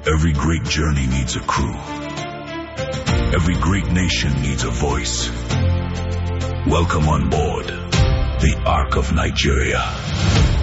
Every great journey needs a crew. Every great nation needs a voice. Welcome on board the Ark of Nigeria.